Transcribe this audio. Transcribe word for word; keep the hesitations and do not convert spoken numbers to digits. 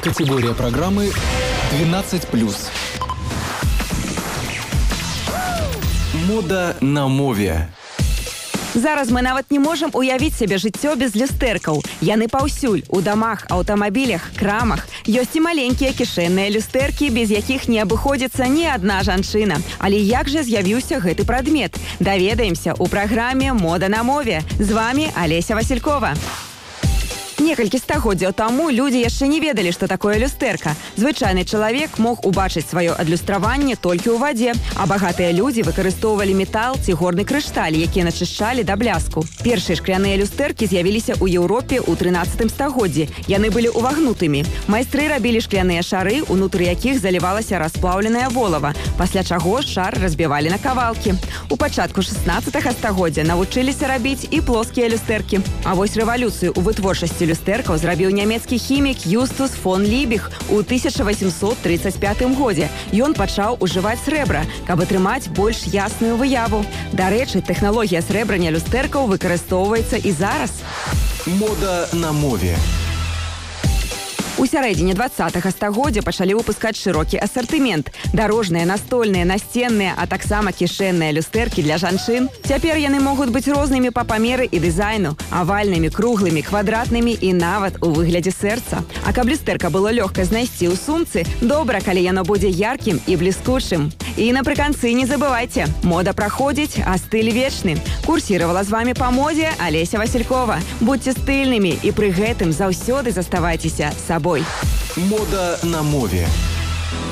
Категория программы двенадцать плюс. Мода на мове. Зараз мы нават не можам уявіць сябе жыццё без люстэркаў. Яны паўсюль, у дамах, аўтамабілях, крамах. Ёсць і маленькія кішэнныя люстэркі, без якіх не абыходзіцца ні адна жанчына. Але як жа з'явіўся гэты прадмет? Даведаемся ў праграме «Мода на мове». З вами Алеся Василькова. Некалькі стагоддзяў таму людзі яшчэ не ведалі, што такое люстэрка. Звычайны чалавек мог убачыць сваё адлюстраванне толькі ў вадзе, а багатыя людзі выкарыстоўвалі метал ці горны крышталь, які начышчалі да бляску. Першыя шкляныя люстэркі з'явіліся ў Еўропе ў трынаццатым стагоддзі. Яны былі ўвагнутымі. Майстры рабілі шкляныя шары, унутры якіх залівалася расплаўленае волава, пасля чаго шар разбівалі на кавалкі. У пачатку шаснаццатага стагоддзя навучыліся рабіць і плоскія люстэркі. А вось рэвалюцыю ў вытворчасці люстэркаў зрабіў нямецкі хімік Юстус фон Лібіх у тысяча васемсот трыццаць пятым годзе. Ён пачаў ужываць срэбра, каб атрымаць больш ясную выяву. Дарэчы, тэхналогія срэбрання люстэркаў выкарыстоўваецца і зараз. Мода на мове. У сярэдзіне двадцатага стагоддзя пачалі выпускаць шырокі асартымент. Дарожныя, настольныя, насценныя, а таксама кішэнныя люстэркі для жанчын. Цяпер яны могуць быць рознымі па памеры і дызайну, авальнымі, круглымі, квадратнымі і нават у выглядзе сэрца. А каб люстэрка было лёгка знайсці ў сумцы, добра, калі яно будзе яркім і бліскучым. І напрыканцы не забывайце, мода праходзіць, а стыль вечны. Курсіравала з вами па модзе Алеся Василькова. Будьце стыльнымі і пры гэтым заўсёды заставайцеся сабой. Мода на мове.